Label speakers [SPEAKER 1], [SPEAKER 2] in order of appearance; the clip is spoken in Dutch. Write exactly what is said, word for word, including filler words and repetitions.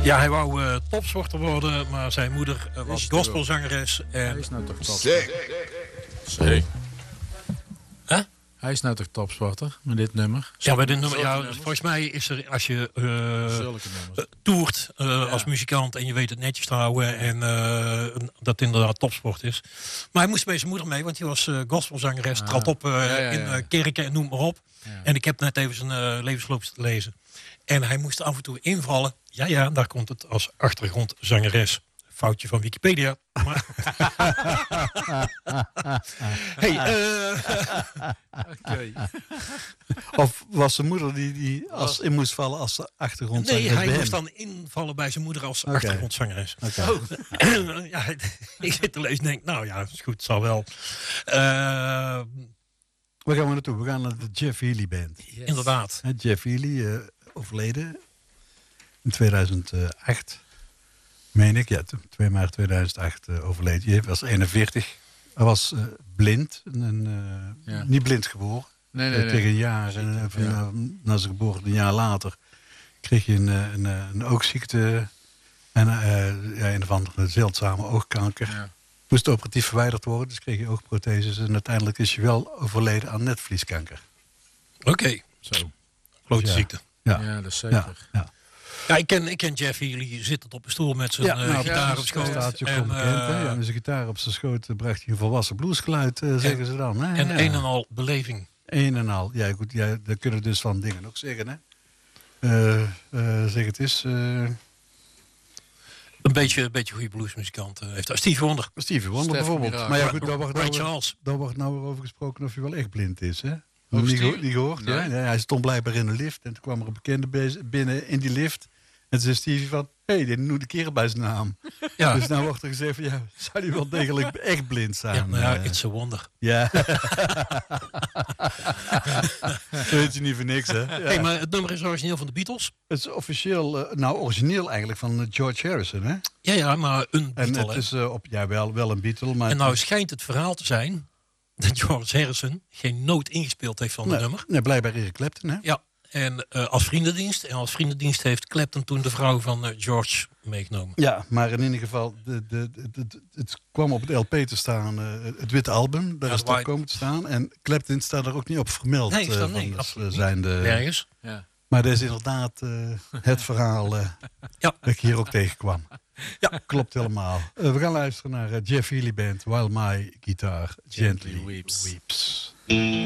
[SPEAKER 1] Ja, hij wou uh, topsporter worden, maar zijn moeder uh, was gospelzangeres. En...
[SPEAKER 2] Hij is nou toch topsporter?
[SPEAKER 3] Zee.
[SPEAKER 1] Huh?
[SPEAKER 2] Hij is nou toch topsporter met dit nummer?
[SPEAKER 1] Ja, bij dit nummer, ja, volgens mij is er, als je uh, uh, toert uh, ja. als muzikant en je weet het netjes te houden en uh, dat inderdaad topsport is. Maar hij moest bij zijn moeder mee, want hij was uh, gospelzangeres, ah. trad op uh, ja, ja, ja. in uh, kerken en noem maar op. Ja. En ik heb net even zijn uh, levensloop te lezen. En hij moest af en toe invallen. Ja, ja, daar komt het als achtergrondzangeres. Foutje van Wikipedia. Maar... hey, uh...
[SPEAKER 4] okay. Of was zijn moeder die, die als in moest vallen als achtergrondzangeres?
[SPEAKER 1] Nee, hij moest dan invallen bij zijn moeder als okay. achtergrondzangeres.
[SPEAKER 4] Okay.
[SPEAKER 1] Oh. ja, ik zit te lezen en denk, nou ja, is goed, het zal wel. Uh...
[SPEAKER 4] Waar gaan we naartoe? We gaan naar de Jeff Healey Band.
[SPEAKER 1] Yes. Inderdaad.
[SPEAKER 4] He, Jeff Healey, uh, overleden in tweeduizend acht. Meen ik, ja, twee maart tweeduizend acht uh, overleed. Hij was eenenveertig. Hij was uh, blind. En, uh, ja. Niet blind geboren.
[SPEAKER 2] Nee, nee,
[SPEAKER 4] uh,
[SPEAKER 2] nee.
[SPEAKER 4] Tegen een jaar. En, uh, van, ja. uh, na zijn geboorte, een jaar later, kreeg hij een, een, een oogziekte. En uh, ja, een of andere zeldzame oogkanker. Ja. Moest operatief verwijderd worden, dus kreeg hij oogprotheses. En uiteindelijk is hij wel overleden aan netvlieskanker.
[SPEAKER 1] Oké, okay.
[SPEAKER 2] Zo.
[SPEAKER 1] Grote
[SPEAKER 4] ja.
[SPEAKER 1] ziekte.
[SPEAKER 4] Ja.
[SPEAKER 2] ja, dat is zeker.
[SPEAKER 4] Ja, ja.
[SPEAKER 1] Ja, ik ken, ik ken Jeff Healey, zit op een stoel met zijn ja, nou, uh, gitaar ja, op schoot.
[SPEAKER 4] Staat je en, bekend, uh, ja, met zijn gitaar op zijn schoot bracht hij een volwassen bluesgeluid, uh, zeggen en, ze dan. Hè?
[SPEAKER 1] En
[SPEAKER 4] ja.
[SPEAKER 1] een en al beleving.
[SPEAKER 4] Een en al, ja goed, ja, daar kunnen dus van dingen ook zeggen. Hè? Uh, uh, zeg het eens. Uh...
[SPEAKER 1] Een beetje, een beetje goede bluesmuzikant uh, heeft. Stevie Wonder.
[SPEAKER 4] Stevie Wonder
[SPEAKER 2] Stef
[SPEAKER 4] bijvoorbeeld.
[SPEAKER 2] Miracle.
[SPEAKER 4] Maar ja goed, daar wordt,
[SPEAKER 1] Ray
[SPEAKER 4] nou,
[SPEAKER 1] Charles.
[SPEAKER 4] daar wordt nou over gesproken of hij wel echt blind is. Hè?
[SPEAKER 2] Oh,
[SPEAKER 4] niet, geho- niet gehoord,
[SPEAKER 2] nee.
[SPEAKER 4] ja? Ja, hij stond blijkbaar in een lift en toen kwam er een bekende binnen in die lift. En toen zei Stevie van, hé, hey, die noemde de kerel bij zijn naam. Ja. Dus nou wordt er gezegd van, ja, zou hij wel degelijk echt blind zijn?
[SPEAKER 1] Ja, nou ja,
[SPEAKER 4] uh,
[SPEAKER 1] it's a wonder.
[SPEAKER 4] Ja. Dat weet je niet voor niks, hè? Ja.
[SPEAKER 1] Hey, maar het nummer is origineel van de Beatles.
[SPEAKER 4] Het is officieel, uh, nou origineel eigenlijk van uh, George Harrison, hè?
[SPEAKER 1] Ja, ja, maar een Beatle.
[SPEAKER 4] En het is uh, op, ja, wel, wel een Beatle, maar...
[SPEAKER 1] En nou
[SPEAKER 4] is...
[SPEAKER 1] schijnt het verhaal te zijn dat George Harrison geen noot ingespeeld heeft van
[SPEAKER 4] nee,
[SPEAKER 1] het nummer.
[SPEAKER 4] Nee, blijkbaar Eric Clapton, hè?
[SPEAKER 1] Ja. En uh, als vriendendienst. En als vriendendienst heeft Clapton toen de vrouw van uh, George meegenomen.
[SPEAKER 4] Ja, maar in ieder geval, de, de, de, de, de, het kwam op het L P te staan, uh, het witte album. Daar ja, is het op komen te staan. En Clapton staat er ook niet op vermeld.
[SPEAKER 1] Nee, staat,
[SPEAKER 4] uh,
[SPEAKER 1] nee,
[SPEAKER 4] van de, zijn de,
[SPEAKER 1] nergens.
[SPEAKER 2] Ja.
[SPEAKER 4] Maar dat is inderdaad uh, het verhaal uh, ja. dat ik hier ook tegenkwam. Ja, klopt helemaal. Uh, we gaan luisteren naar uh, Jeff Healey Band, While My Guitar Gently, Gently Weeps. weeps.